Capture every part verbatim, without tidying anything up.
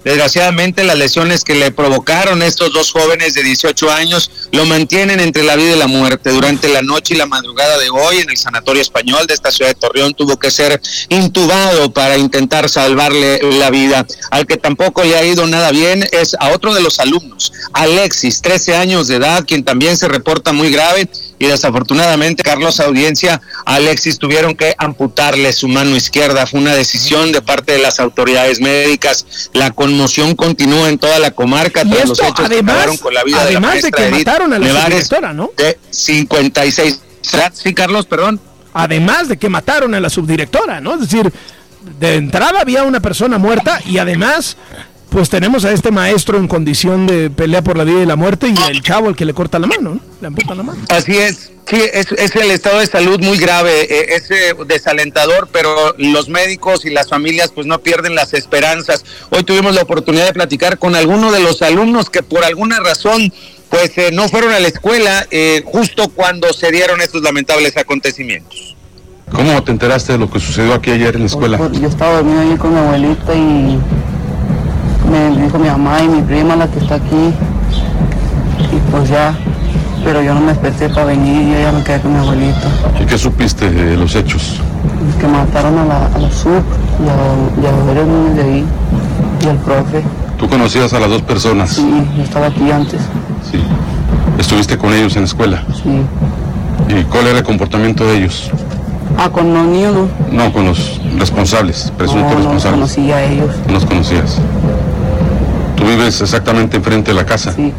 Desgraciadamente, las lesiones que le provocaron estos dos jóvenes de dieciocho años lo mantienen entre la vida y la muerte. Durante la noche y la madrugada de hoy, en el Sanatorio Español de esta ciudad de Torreón, tuvo que ser intubado para intentar salvarle la vida. Al que tampoco le ha ido nada bien es a otro de los alumnos, Alexis, trece años de edad, quien también se reporta muy grave, y desafortunadamente, Carlos, audiencia, a Alexis tuvieron que amputarle su mano izquierda. Fue una decisión de parte de las autoridades médicas. La conmoción continúa en toda la comarca tras los hechos que acabaron con la vida de la maestra Además de que Edith mataron a la Nevares, subdirectora, ¿no? De cincuenta y seis. Sí, Carlos, perdón. Además de que mataron a la subdirectora, ¿no? Es decir, de entrada había una persona muerta y además, pues tenemos a este maestro en condición de pelea por la vida y la muerte y el chavo el que le corta la mano, ¿no? Le amputa la mano. Así es. Sí, es, es el estado de salud muy grave, eh, es eh, desalentador, pero los médicos y las familias pues no pierden las esperanzas. Hoy tuvimos la oportunidad de platicar con alguno de los alumnos que por alguna razón pues eh, no fueron a la escuela eh, justo cuando se dieron estos lamentables acontecimientos. ¿Cómo te enteraste de lo que sucedió aquí ayer en la escuela? Pues, yo estaba dormido ahí con mi abuelita y me dijo mi mamá y mi prima, la que está aquí, y pues ya, pero yo no me desperté para venir, yo ya me quedé con mi abuelita. ¿Y qué supiste de los hechos? Que mataron a la, a la sub y a, y a varios niños de ahí, y al profe. ¿Tú conocías a las dos personas? Sí, yo estaba aquí antes. Sí. ¿Estuviste con ellos en la escuela? Sí. ¿Y cuál era el comportamiento de ellos? Ah, con los niños no. No, con los responsables, presuntos no, responsables. No, conocía a ellos. No los conocías. ¿Tú vives exactamente enfrente de la casa? Sí.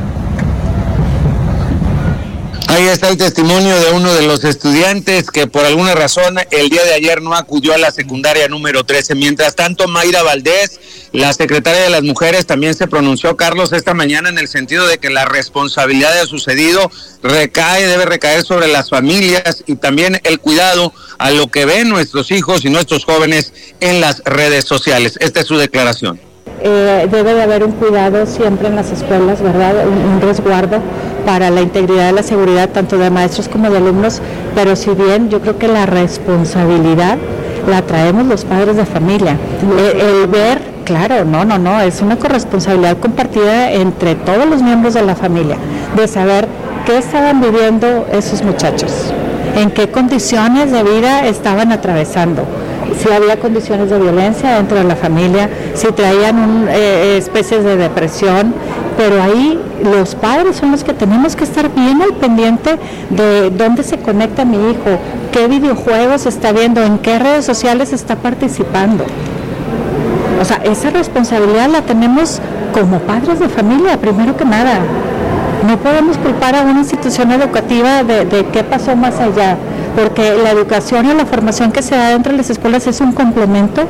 Ahí está el testimonio de uno de los estudiantes que por alguna razón el día de ayer no acudió a la secundaria número trece. Mientras tanto, Mayra Valdés, la secretaria de las Mujeres, también se pronunció, Carlos, esta mañana en el sentido de que la responsabilidad de lo sucedido recae, debe recaer sobre las familias y también el cuidado a lo que ven nuestros hijos y nuestros jóvenes en las redes sociales. Esta es su declaración. Eh, debe de haber un cuidado siempre en las escuelas, ¿verdad? Un, un resguardo para la integridad y la seguridad tanto de maestros como de alumnos, pero si bien yo creo que la responsabilidad la traemos los padres de familia. El, el ver, claro, no, no, no, es una corresponsabilidad compartida entre todos los miembros de la familia, de saber qué estaban viviendo esos muchachos, en qué condiciones de vida estaban atravesando. Si había condiciones de violencia dentro de la familia, si traían un, eh, especies de depresión, pero ahí los padres son los que tenemos que estar bien al pendiente de dónde se conecta mi hijo, qué videojuegos está viendo, en qué redes sociales está participando. O sea, esa responsabilidad la tenemos como padres de familia, primero que nada. No podemos culpar a una institución educativa de, de qué pasó más allá, porque la educación y la formación que se da dentro de las escuelas es un complemento.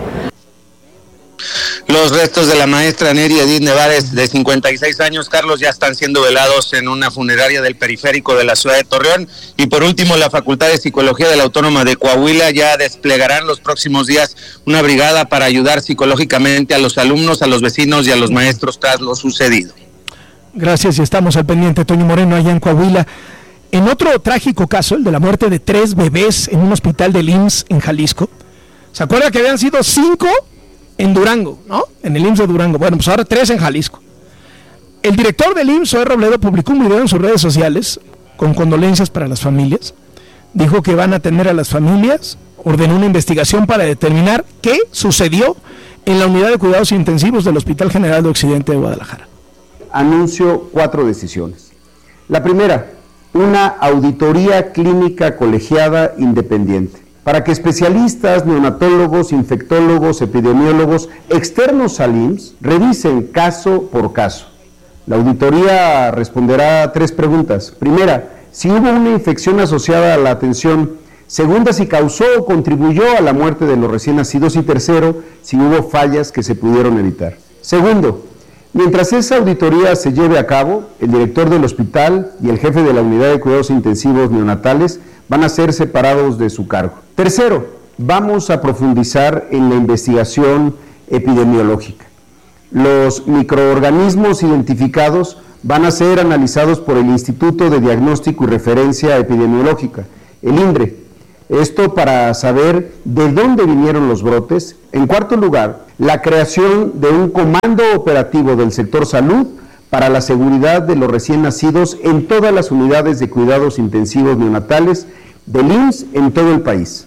Los restos de la maestra Neri Edith Nevares, de cincuenta y seis años, Carlos, ya están siendo velados en una funeraria del periférico de la ciudad de Torreón. Y por último, la Facultad de Psicología de la Autónoma de Coahuila ya desplegarán los próximos días una brigada para ayudar psicológicamente a los alumnos, a los vecinos y a los maestros tras lo sucedido. Gracias, y estamos al pendiente, Toño Moreno, allá en Coahuila. En otro trágico caso, el de la muerte de tres bebés en un hospital del I M S S en Jalisco, ¿se acuerda que habían sido cinco en Durango, ¿no? En el I M S S de Durango. Bueno, pues ahora tres en Jalisco. El director del I M S S, Zoé Robledo, publicó un video en sus redes sociales con condolencias para las familias. Dijo que van a atender a las familias, ordenó una investigación para determinar qué sucedió en la unidad de cuidados intensivos del Hospital General de Occidente de Guadalajara. Anuncio cuatro decisiones. La primera, una auditoría clínica colegiada independiente, para que especialistas, neonatólogos, infectólogos, epidemiólogos, externos al I M S S, revisen caso por caso. La auditoría responderá a tres preguntas. Primera, si hubo una infección asociada a la atención. Segunda, si causó o contribuyó a la muerte de los recién nacidos. Y tercero, si hubo fallas que se pudieron evitar. Segundo, mientras esa auditoría se lleve a cabo, el director del hospital y el jefe de la unidad de cuidados intensivos neonatales van a ser separados de su cargo. Tercero, vamos a profundizar en la investigación epidemiológica. Los microorganismos identificados van a ser analizados por el Instituto de Diagnóstico y Referencia Epidemiológica, el INDRE. Esto para saber de dónde vinieron los brotes. En cuarto lugar, la creación de un comando operativo del sector salud para la seguridad de los recién nacidos en todas las unidades de cuidados intensivos neonatales del I M S S en todo el país.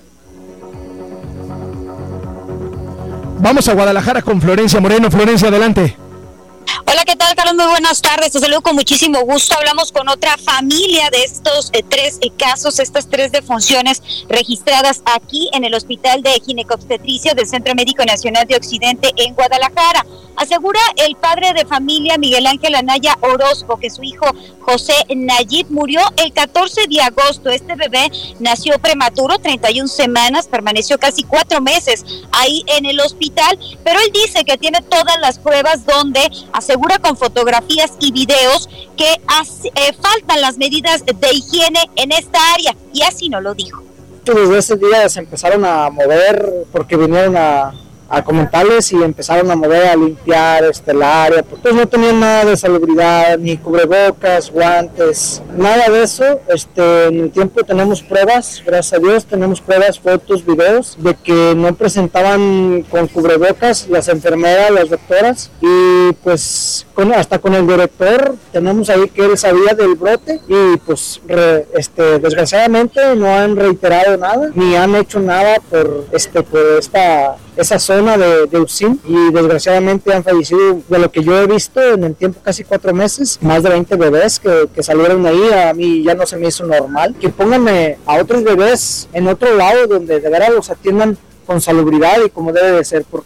Vamos a Guadalajara con Florencia Moreno. Florencia, adelante. Hola, ¿qué tal, Carlos? Muy buenas tardes. Te saludo con muchísimo gusto. Hablamos con otra familia de estos eh, tres eh, casos, estas tres defunciones registradas aquí en el Hospital de Ginecobstetricia del Centro Médico Nacional de Occidente en Guadalajara. Asegura el padre de familia Miguel Ángel Anaya Orozco que su hijo José Nayib murió el catorce de agosto. Este bebé nació prematuro, treinta y una semanas, permaneció casi cuatro meses ahí en el hospital, pero él dice que tiene todas las pruebas donde asegura con fotografías y videos que hace, eh, faltan las medidas de higiene en esta área, y así no lo dijo. Desde ese día se empezaron a mover porque vinieron a, a comentarles y empezaron a mover, a limpiar este, el área, pues no tenían nada de salubridad, ni cubrebocas, guantes, nada de eso. Este, en el tiempo tenemos pruebas, gracias a Dios, tenemos pruebas, fotos, videos, de que no presentaban con cubrebocas las enfermeras, las doctoras, y pues con, hasta con el director tenemos ahí que él sabía del brote, y pues re, este, desgraciadamente no han reiterado nada, ni han hecho nada por, este, por esta... esa zona de, de U C I M, y desgraciadamente han fallecido, de lo que yo he visto en el tiempo, casi cuatro meses, más de veinte bebés que, que salieron de ahí. A mí ya no se me hizo normal. Que pónganme a otros bebés en otro lado donde de verdad los atiendan con salubridad y como debe de ser. Por...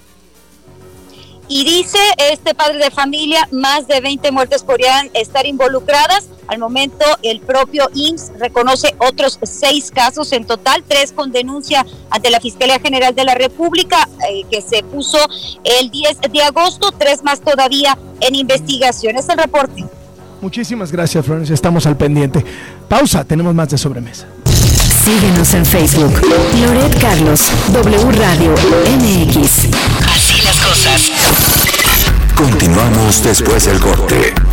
Y dice este padre de familia, más de veinte muertes podrían estar involucradas. Al momento, el propio I M S S reconoce otros seis casos en total, tres con denuncia ante la Fiscalía General de la República, eh, que se puso el diez de agosto, tres más todavía en investigación. Es el reporte. Muchísimas gracias, Florencia. Estamos al pendiente. Pausa, tenemos más de sobremesa. Síguenos en Facebook. Loret Carlos, W Radio M X. Así las cosas. Continuamos después del corte.